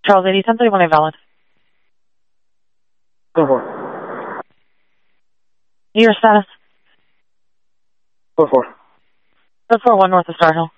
Charles 80, 1031 valid. Go for. Your status? 4-4. 441 north of Star Hill.